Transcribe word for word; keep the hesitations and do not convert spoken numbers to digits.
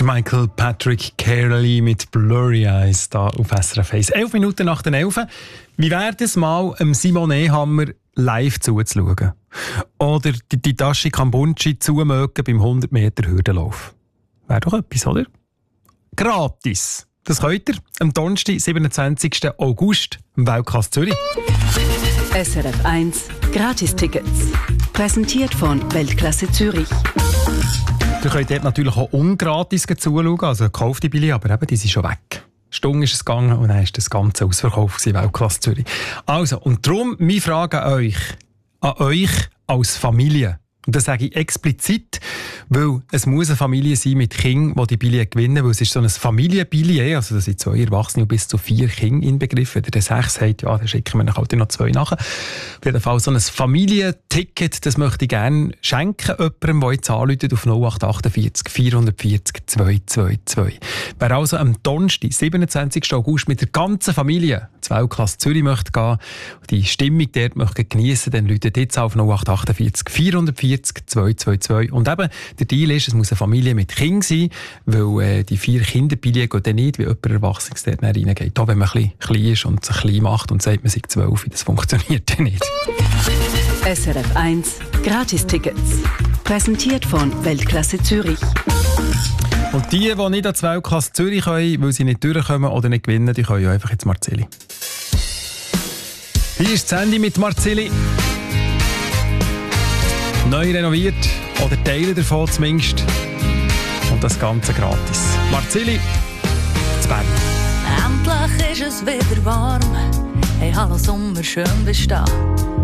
Michael Patrick Carey mit Blurry Eyes da auf S R F eins. Elf Minuten nach den Elfen. Wie wäre es mal, einem Simon Ehammer live zuzuschauen? Oder die, die Tashi Kambunchi zumögen beim hundert Meter Hürdenlauf? Wäre doch etwas, oder? Gratis! Das könnt ihr am Donnerstag, siebenundzwanzigsten August im Weltklasse Zürich. S R F eins Gratis-Tickets. Präsentiert von Weltklasse Zürich. Ihr könnt dort natürlich auch ungratis zuschauen, also gekauft die Billette, aber eben, die sind schon weg. Stunde ist es gegangen und dann ist das Ganze ausverkauft in Weltklasse Zürich. Also, und darum meine Frage an euch, an euch als Familie. Und das sage ich explizit, weil es muss eine Familie sein mit Kindern, die die Billette gewinnen, weil es ist so ein Familienbillett, also da sind zwei Erwachsene und bis zu vier Kinder inbegriffen. Wenn ihr sechs habt, ja, dann schicken wir halt noch zwei nachher. Auf jeden Fall so ein Familienticket, das möchte ich gerne schenken, jemandem, der jetzt anruft auf null acht acht vier vier vier zwei zwei zwei. Wer also am Donnerstag, siebenundzwanzigsten August mit der ganzen Familie zur Weltklasse Zürich möchte gehen und die Stimmung dort möchte geniessen, dann ruft jetzt auf null acht acht vier vier vier zwei zwei zwei. Und eben, der Deal ist, es muss eine Familie mit Kindern sein, weil äh, die vier Kinderbillen gehen dann nicht, wie jemand Erwachsenes dort reingeht. Auch wenn man ein bisschen klein ist und sich klein macht und sagt, man sei zwölf, das funktioniert dann nicht. S R F eins Gratis-Tickets. Präsentiert von Weltklasse Zürich. Und die, die nicht an die Weltklasse Zürich können, weil sie nicht durchkommen oder nicht gewinnen, die können ja einfach jetzt Marzilli. Hier ist das Handy mit Marzilli. Neu renoviert, oder Teile davon zumindest. Und das Ganze gratis. Marzilli, zu Bern. Endlich ist es wieder warm. Hey, hallo Sommer, schön bist du da.